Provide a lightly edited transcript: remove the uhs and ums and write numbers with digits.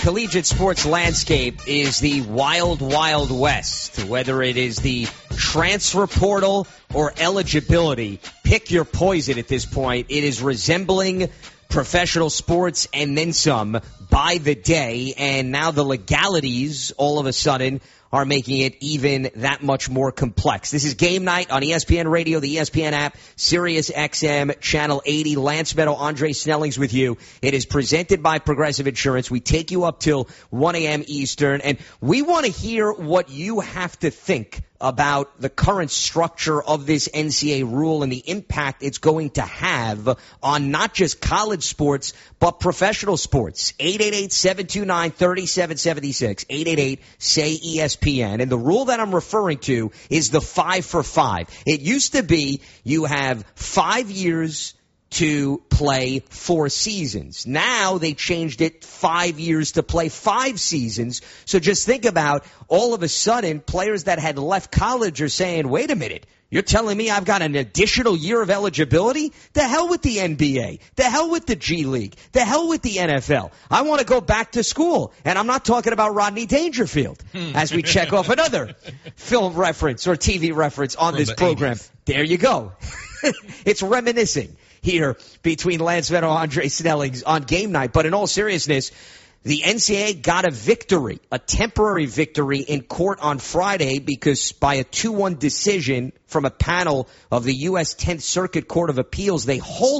collegiate sports landscape is the wild, wild west. Whether it is the transfer portal or eligibility, pick your poison at this point. It is resembling professional sports and then some by the day, and now the legalities all of a sudden are making it even that much more complex. This is Game Night on ESPN Radio, the ESPN app, Sirius XM, Channel 80. Lance Meadow, Andre Snellings with you. It is presented by Progressive Insurance. We take you up till 1 a.m. Eastern, and we want to hear what you have to think about the current structure of this NCAA rule and the impact it's going to have on not just college sports, but professional sports. 888-729-3776. 888-SAY-ESPN. And the rule that I'm referring to is the 5 for 5. It used to be you have 5 years to play 4 seasons. Now they changed it 5 years to play 5 seasons. So just think about all of a sudden players that had left college are saying, wait a minute, you're telling me I've got an additional year of eligibility? The hell with the NBA. The hell with the G League. The hell with the NFL. I want to go back to school. And I'm not talking about Rodney Dangerfield as we check off another film reference or TV reference on this program. 80s. There you go. It's reminiscing here between Lance Meadow and Andre Snellings on Game Night. But in all seriousness, the NCAA got a victory, a temporary victory in court on Friday because by a 2-1 decision from a panel of the U.S. 10th Circuit Court of Appeals, they hold